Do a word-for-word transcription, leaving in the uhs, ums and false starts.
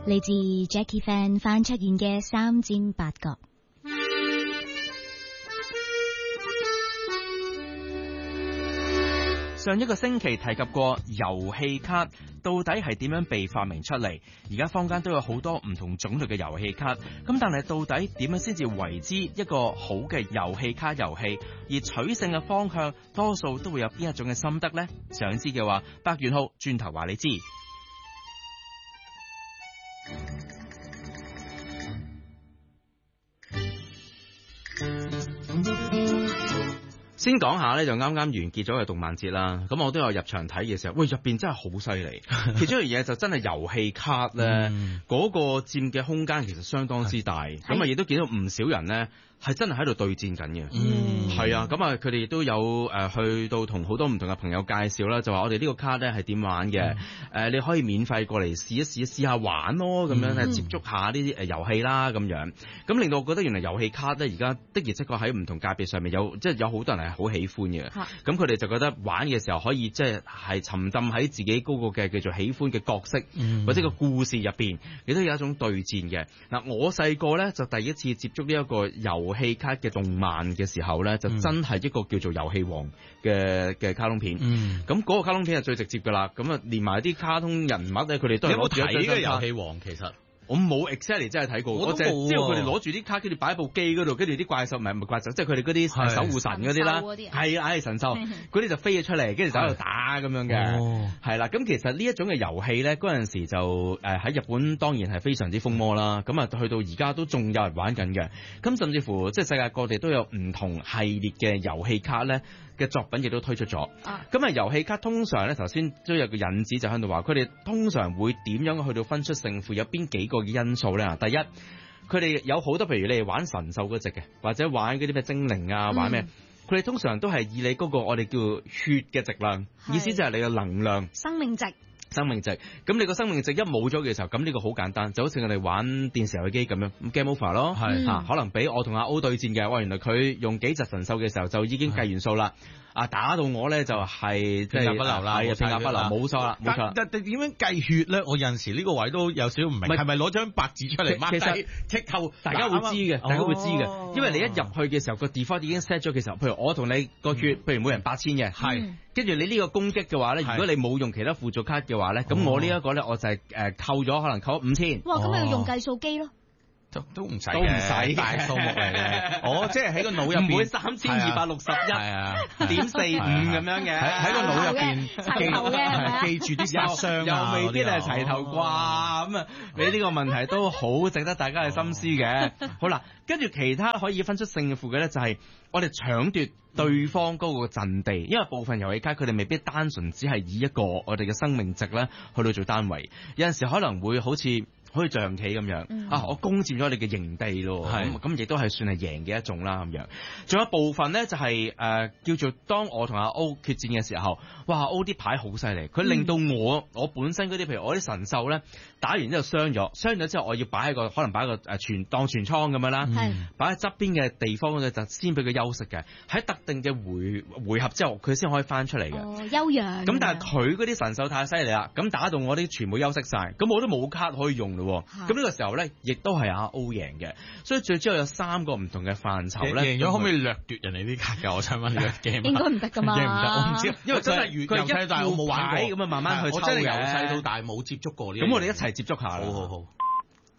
嚟自 Jackie Fan 范卓賢嘅三尖八角。 上一個星期提及過遊戲卡到底係點樣被發明出嚟，而家坊間都有好多唔同種類嘅遊戲卡，咁但係到底點樣先至為之一個好嘅遊戲卡遊戲，而取勝嘅方向多數都會有邊一種嘅心得呢？想知嘅話，百元號轉頭話你知。先講下咧，就啱啱完結咗嘅動漫節啦。咁我都有入場睇嘅時候，喂，入邊真係好犀利。其中一樣嘢就真係遊戲卡咧，嗰、嗯、個佔嘅空間其實相當之大。咁啊，亦都見到唔少人咧係真係喺度對戰緊嘅。嗯，係啊。咁啊，佢哋亦都有誒、呃、去到同好多唔同嘅朋友介紹啦，就話我哋呢個卡咧係點玩嘅。誒、嗯呃，你可以免費過嚟試一試，試下玩咯，咁樣咧、嗯、接觸下呢啲誒遊戲啦，咁樣。咁令到我覺得原來遊戲卡咧而家的而且確喺唔同界別上面有，即係有好多人係好喜歡嘅，咁佢哋就覺得玩嘅時候可以即係係沉浸喺自己嗰個嘅叫做喜歡嘅角色、嗯、或者個故事入邊，亦都有一種對戰嘅。嗱，我細個咧就第一次接觸呢一個遊戲卡嘅動漫嘅時候咧，就真係一個叫做遊戲王嘅嘅卡通片。咁、嗯、嗰個卡通片係最直接噶啦，咁啊連埋啲卡通人物咧，佢哋都係攞住一張卡。遊戲王其實。我冇 exactly 真係睇過，我淨係知道佢哋攞住啲卡，跟住擺喺部機嗰度，跟住啲怪獸唔係唔係怪獸，即係佢哋嗰啲守護神嗰啲啦，係啊係神獸，嗰啲就飛咗出嚟，跟住就喺度打咁樣嘅，係啦。咁其實呢一種嘅遊戲咧，嗰陣時就誒喺日本當然係非常之風魔啦。咁啊去到而家都仲有人玩緊嘅。咁甚至乎即係世界各地都有唔同系列嘅遊戲卡咧嘅作品亦都推出咗。咁啊遊戲卡通常咧頭先都有個引子就喺度話，佢哋通常會點樣去到分出勝負，有邊幾個嘅因素咧？第一，佢哋有好多，譬如你哋玩神獸嗰隻嘅，或者玩嗰啲咩精靈啊，玩咩？佢哋通常都係以你嗰個我哋叫血嘅質量，意思就係你嘅能量、 生命值。 生命值，咁你個生命值一冇咗嘅時候，咁呢個好簡單，就好似我哋玩電視遊戲機咁樣，咁 game over 咯，係吓、嗯，可能俾我同阿 O 對戰嘅，哇，原來佢用幾隻神獸嘅時候就已經計完數啦，啊，打到我咧就係即係平價不流啦，係啊，平價不流，冇錯啦，冇錯。但但點樣計血咧？我有陣時呢個位都有少少唔明，係咪攞張白紙出嚟？其實剔後大家會知嘅，大家會知嘅、哦，因為你一入去嘅時候個 default 已經 set 咗嘅時候，譬如我同你個血，譬如每人八千嘅，係、嗯。跟住你呢個攻擊嘅話咧，如果你冇用其他輔助卡嘅話咧，咁、哦、我呢一個咧我就係誒扣咗，可能扣咗五千。 哇，咁咪要用計數機咯？ 都都唔使都唔使大數目嚟嘅。我即係喺個腦入邊，唔會三千二百六十一點四五咁樣嘅。喺喺個腦入邊齊頭嘅，記住啲殺傷啊，又未必係齊頭啩咁啊！你呢個問題都好值得大家去深思嘅。好啦，跟住其他可以分出勝負嘅咧，就係我哋搶奪對方嗰個陣地，因為部分遊戲卡佢哋未必單純只係以一個我哋嘅生命值咧去到做單位，有陣時可能會好似好似象棋咁樣、嗯、啊，我攻佔咗你嘅營地咯，咁咁亦都係算係贏嘅一種啦咁樣。仲有部分咧就係、是、誒、呃、叫做當我同阿 O 決戰嘅時候，哇 O 啲牌好犀利，佢令到我、嗯、我本身嗰啲譬如我啲神獸咧打完之後傷咗，傷咗之後我要擺喺個可能擺喺個誒全當全倉咁樣啦，擺喺側邊嘅地方嗰度就先俾佢休息嘅，喺特定嘅回回合之後佢先可以翻出嚟嘅、 哦，休養。咁但係佢嗰啲神獸太犀利啦，咁打到我啲全部休息晒，咁我都冇卡可以用。咁呢個時候咧，亦都係阿 O 贏嘅，所以最主要有三個唔同嘅範疇咧。贏咗可唔可以掠奪人哋啲卡㗎？我想問呢個 game。應該唔得㗎嘛。唔得，我唔知，因為真係越由細到大我冇玩過，咁啊慢慢去抽嘅。我真係由細到大冇接觸過呢。咁我哋一齊接觸下啦。好好好。